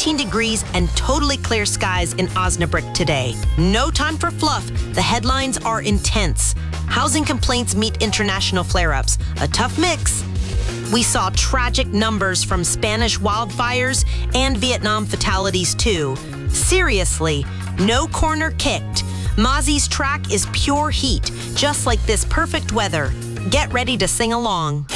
19 degrees and totally clear skies in Osnabrück today. No time for fluff. The headlines are intense. Housing complaints meet international flare-ups. A tough mix. We saw tragic numbers from Spanish wildfires and Vietnam fatalities too. Seriously, no corner kicked. Mozzie's track is pure heat, just like this perfect weather. Get ready to sing along.